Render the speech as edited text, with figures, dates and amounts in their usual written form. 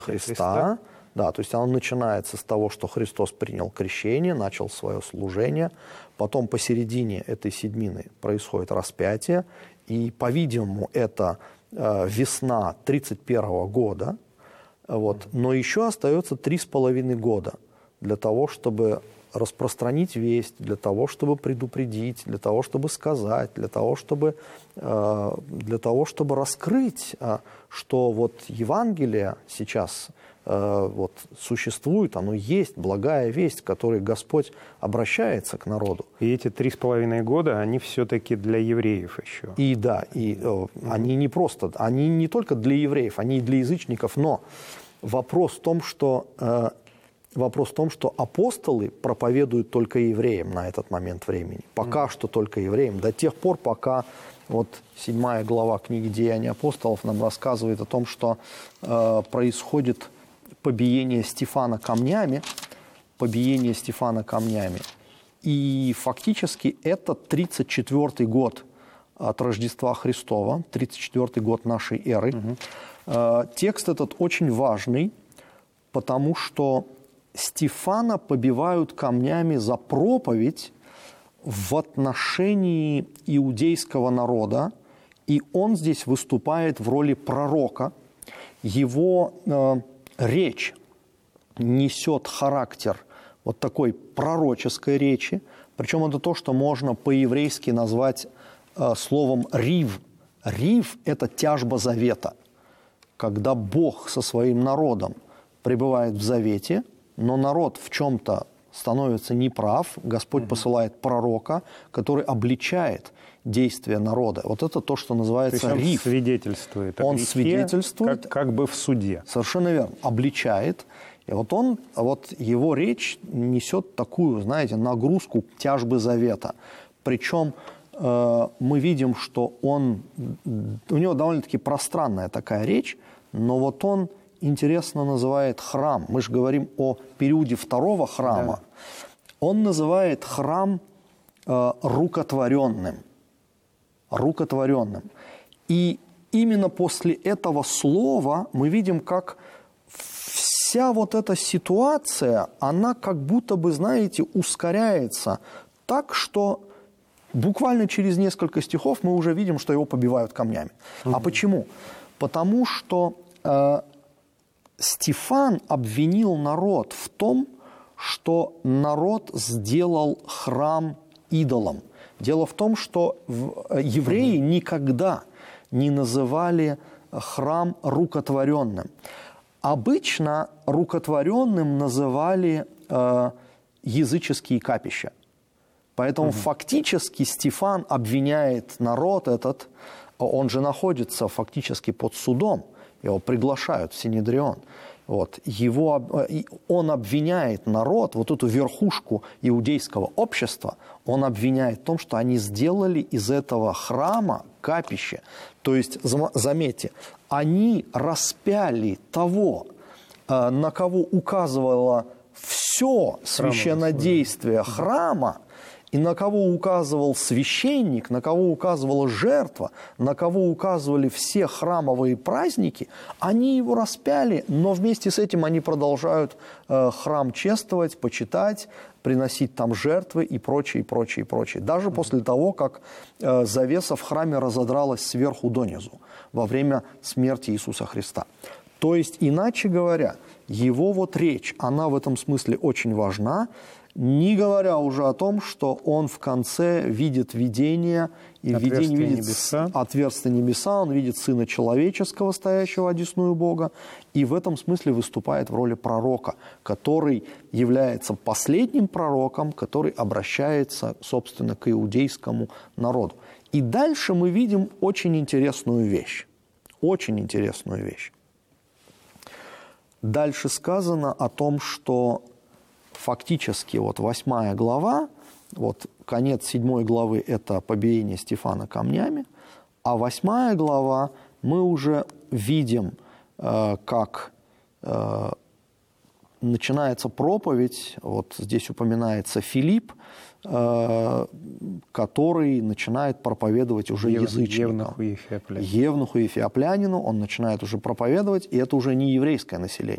Христа. Да, то есть оно начинается с того, что Христос принял крещение, начал свое служение, потом посередине этой седмины происходит распятие, и, по-видимому, это весна 31 года, вот, но еще остается 3,5 года для того, чтобы распространить весть, для того, чтобы предупредить, для того, чтобы сказать, для того, чтобы раскрыть, что вот Евангелие сейчас вот существует, оно есть, благая весть, к которой Господь обращается к народу. И эти 3,5 года, они все-таки для евреев еще. И да, они не просто, они не только для евреев, они и для язычников, но вопрос в том, что апостолы проповедуют только евреям на этот момент времени. Пока что только евреям. До тех пор, пока вот 7 глава книги «Деяний апостолов» нам рассказывает о том, что происходит побиение Стефана камнями. И фактически это 34-й год от Рождества Христова, 34-й год нашей эры. Текст этот очень важный, потому что Стефана побивают камнями за проповедь в отношении иудейского народа, и он здесь выступает в роли пророка. Его речь несет характер вот такой пророческой речи, причем это то, что можно по-еврейски назвать словом «рив». «Рив» – это тяжба завета, когда Бог со своим народом пребывает в завете, но народ в чем-то становится неправ, Господь посылает пророка, который обличает действия народа. Вот это то, что называется риф. Он свидетельствует. Он свидетельствует. Как бы в суде. Совершенно верно. обличает. И вот его речь несет такую, знаете, нагрузку тяжбы завета. Причем мы видим, что у него довольно-таки пространная такая речь, но вот он интересно называет храм. Мы же говорим о периоде второго храма. Да. Он называет храм рукотворенным. И именно после этого слова мы видим, как вся вот эта ситуация, она как будто бы, знаете, ускоряется так, что буквально через несколько стихов мы уже видим, что его побивают камнями. А почему? Потому что Стефан обвинил народ в том, что народ сделал храм идолом. Дело в том, что евреи никогда не называли храм рукотворенным. Обычно рукотворенным называли языческие капища. Поэтому фактически Стефан обвиняет народ этот, он же находится фактически под судом, его приглашают в Синедрион. Вот. Он обвиняет народ, вот эту верхушку иудейского общества, он обвиняет в том, что они сделали из этого храма капище. То есть, заметьте, они распяли того, на кого указывало все священнодействие храма, и на кого указывал священник, на кого указывала жертва, на кого указывали все храмовые праздники, они его распяли, но вместе с этим они продолжают храм чествовать, почитать, приносить там жертвы и прочее, прочее, прочее. Даже после того, как завеса в храме разодралась сверху донизу во время смерти Иисуса Христа. То есть, иначе говоря, его вот речь, она в этом смысле очень важна, не говоря уже о том, что он в конце видит видение, и в видении видит отверстие небеса, он видит Сына Человеческого, стоящего одесную Бога, и в этом смысле выступает в роли пророка, который является последним пророком, который обращается, собственно, к иудейскому народу. И дальше мы видим очень интересную вещь. Дальше сказано о том, что фактически вот 8 глава, вот конец 7 главы – это побиение Стефана камнями, а 8 глава мы уже видим, как начинается проповедь, вот здесь упоминается Филипп, который начинает проповедовать уже язычникам. Евнуху Ефиоплянину. Он начинает уже проповедовать, и это уже не еврейское население.